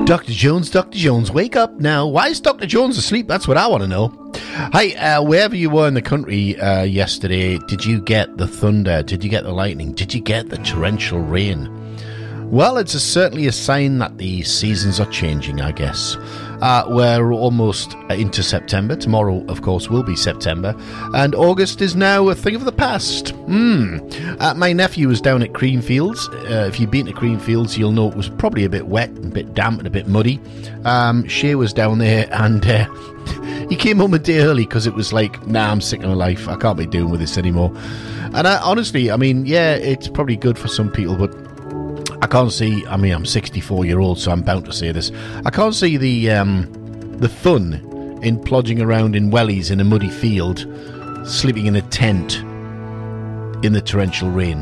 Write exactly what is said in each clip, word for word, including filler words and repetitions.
Doctor Jones, Doctor Jones, wake up now. Why is Doctor Jones asleep? That's what I want to know. Hi, uh, wherever you were in the country uh, yesterday, did you get the thunder? Did you get the lightning? Did you get the torrential rain? Well, it's a, certainly a sign that the seasons are changing, I guess. Uh, we're almost into September. Tomorrow, of course, will be September. And August is now a thing of the past. Mm. Uh, my nephew was down at Creamfields. Uh, if you've been to Creamfields, you'll know it was probably a bit wet, a bit damp and a bit muddy. Um, Shay was down there and uh, he came home a day early because it was like, nah, I'm sick of my life. I can't be doing with this anymore. And I, honestly, I mean, yeah, it's probably good for some people, but I can't see, I mean, I'm sixty-four year old, so I'm bound to say this. I can't see the um, the fun in plodding around in wellies in a muddy field, sleeping in a tent in the torrential rain.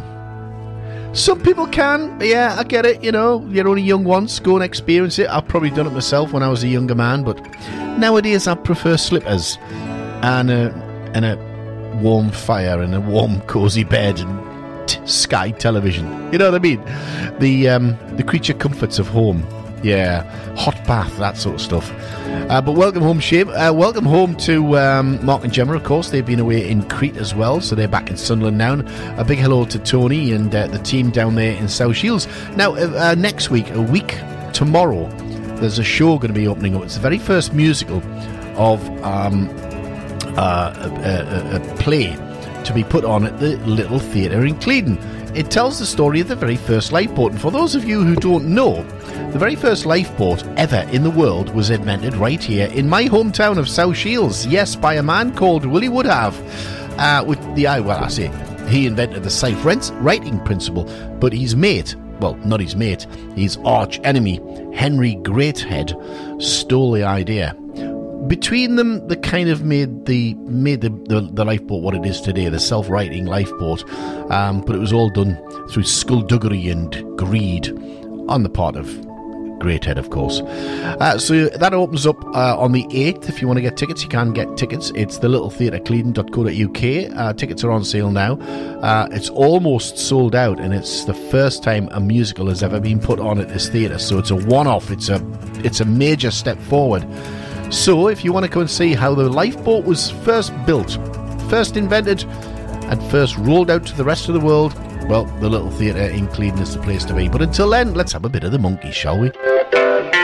Some people can, yeah, I get it, you know, you're only young once, go and experience it. I've probably done it myself when I was a younger man, but nowadays I prefer slippers and a, and a warm fire and a warm, cosy bed and Sky television, you know what I mean? The um, the creature comforts of home. Yeah, hot bath, that sort of stuff. Uh, but welcome home, Shane. Uh, welcome home to um, Mark and Gemma, of course. They've been away in Crete as well, so they're back in Sunderland now. A big hello to Tony and uh, the team down there in South Shields. Now, uh, uh, next week, a week tomorrow, there's a show going to be opening up. It's the very first musical of um, uh, a, a, a play to be put on at the Little Theatre in Clevedon. It tells the story of the very first lifeboat, and for those of you who don't know, the very first lifeboat ever in the world was invented right here in my hometown of South Shields. Yes, by a man called Willie Woodhave. Uh, with the I well, I say he invented the safe writing principle, but his mate, well, not his mate, his arch enemy Henry Greathead stole the idea. Between them, they kind of made the made the, the, the lifeboat what it is today, the self-righting lifeboat. Um, but it was all done through skullduggery and greed on the part of Greathead, of course. Uh, so that opens up uh, on the eighth. If you want to get tickets, you can get tickets. It's the little theatre clevedon dot co dot uk. Uh, tickets are on sale now. Uh, it's almost sold out, and it's the first time a musical has ever been put on at this theatre. So it's a one-off. It's a it's a major step forward. So, if you want to go and see how the lifeboat was first built, first invented, and first rolled out to the rest of the world, well, the Little Theatre in Clevedon is the place to be. But until then, let's have a bit of the Monkees, shall we?